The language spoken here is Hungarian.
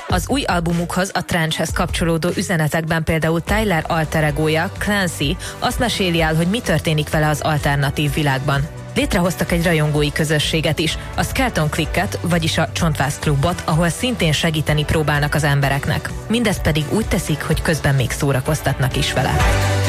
Az új albumukhoz, a Trenchhez kapcsolódó üzenetekben például Tyler alter egója, Clancy azt meséli el, hogy mi történik vele az alternatív világban. Létrehoztak egy rajongói közösséget is, a Skeleton Clicket, vagyis a Csontváz Klubot, ahol szintén segíteni próbálnak az embereknek. Mindezt pedig úgy teszik, hogy közben még szórakoztatnak is vele.